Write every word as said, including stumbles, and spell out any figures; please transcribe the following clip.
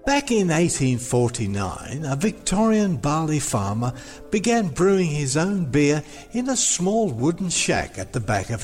Back in eighteen forty-nine, a Victorian barley farmer began brewing his own beer in a small wooden shack at the back of